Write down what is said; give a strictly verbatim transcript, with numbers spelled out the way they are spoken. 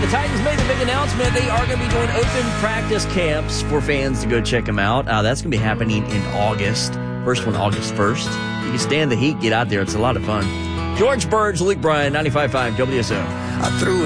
Titans made the big announcement. They are going to be doing open practice camps for fans to go check them out. Uh, that's going to be happening in August. First one, August first. You can stand the heat, get out there. It's a lot of fun. George Burge, Luke Bryan, ninety-five point five W S O. I threw